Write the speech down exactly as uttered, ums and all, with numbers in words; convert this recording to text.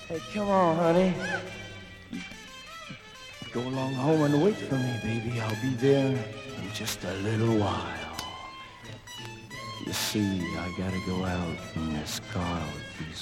Hey, come on, honey. Go along home and wait for me, baby. I'll be there in just a little while. You see, I gotta go out in this car with these